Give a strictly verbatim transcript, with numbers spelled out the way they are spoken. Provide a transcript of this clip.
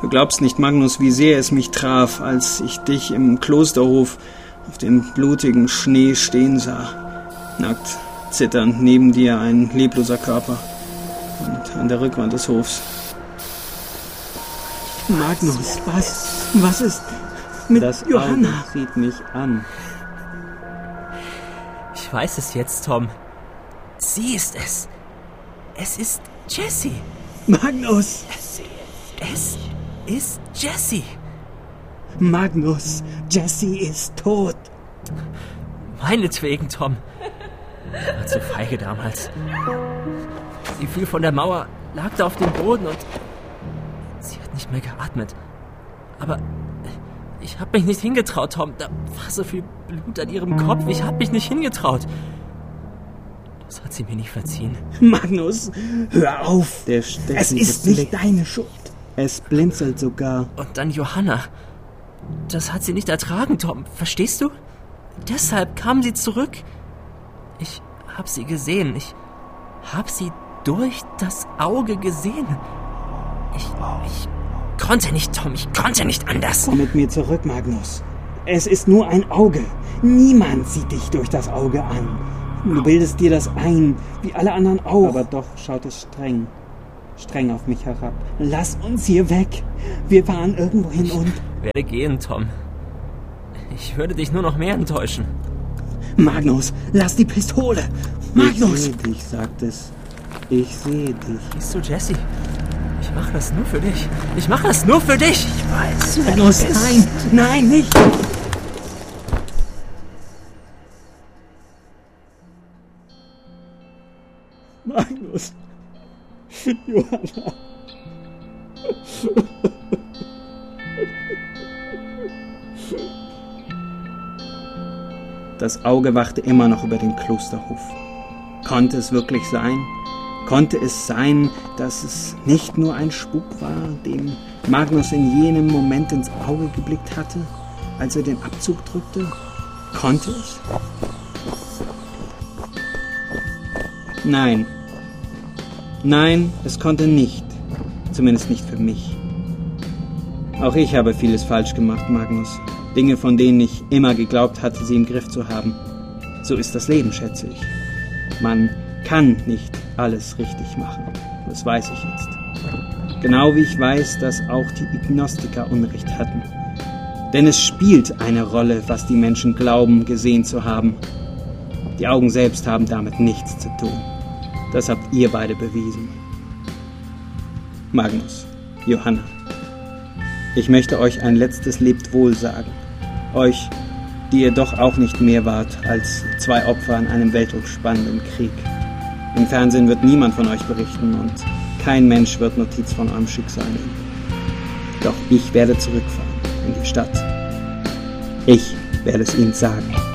Du glaubst nicht, Magnus, wie sehr es mich traf, als ich dich im Klosterhof auf dem blutigen Schnee stehen sah. Nackt, zitternd, neben dir ein lebloser Körper. Und an der Rückwand des Hofs. Magnus, was? Was ist mit das Johanna? Auge sieht mich an. Ich weiß es jetzt, Tom. Sie ist es. Es ist Jessie. Magnus! Es ist Jessie. Magnus, Jessie ist tot. Meinetwegen, Tom. Ich war zu feige damals. Sie fiel von der Mauer, lag da auf dem Boden und sie hat nicht mehr geatmet. Aber ich habe mich nicht hingetraut, Tom. Da war so viel Blut an ihrem Kopf. Ich habe mich nicht hingetraut. Das hat sie mir nicht verziehen. Magnus, hör auf. Der es ist nicht Blick. deine Schuld. Es blinzelt sogar. Und dann Johanna. Das hat sie nicht ertragen, Tom. Verstehst du? Deshalb kam sie zurück. Ich hab sie gesehen. Ich hab sie durch das Auge gesehen. Ich, ich konnte nicht, Tom. Ich konnte nicht anders. Komm mit mir zurück, Magnus. Es ist nur ein Auge. Niemand sieht dich durch das Auge an. Du bildest dir das ein, wie alle anderen auch. Aber doch schaut es streng. Streng auf mich herab. Lass uns hier weg. Wir fahren irgendwo hin und... Ich werde gehen, Tom. Ich würde dich nur noch mehr enttäuschen. Magnus, lass die Pistole. Magnus! Ich sehe dich, sagt es. Ich sehe dich. Siehst du, Jessie? Ich mache das nur für dich. Ich mache das nur für dich. Ich weiß. Magnus, nein, nein, nicht. Magnus. Johanna. Das Auge wachte immer noch über den Klosterhof. Konnte es wirklich sein? Konnte es sein, dass es nicht nur ein Spuk war, dem Magnus in jenem Moment ins Auge geblickt hatte, als er den Abzug drückte? Konnte es? Nein. Nein, es konnte nicht. Zumindest nicht für mich. Auch ich habe vieles falsch gemacht, Magnus. Dinge, von denen ich immer geglaubt hatte, sie im Griff zu haben. So ist das Leben, schätze ich. Man kann nicht alles richtig machen. Das weiß ich jetzt. Genau wie ich weiß, dass auch die Gnostiker Unrecht hatten. Denn es spielt eine Rolle, was die Menschen glauben, gesehen zu haben. Die Augen selbst haben damit nichts zu tun. Das habt ihr beide bewiesen. Magnus, Johanna, ich möchte euch ein letztes Lebtwohl sagen. Euch, die ihr doch auch nicht mehr wart als zwei Opfer an einem weltumspannenden Krieg. Im Fernsehen wird niemand von euch berichten und kein Mensch wird Notiz von eurem Schicksal nehmen. Doch ich werde zurückfahren in die Stadt. Ich werde es ihnen sagen.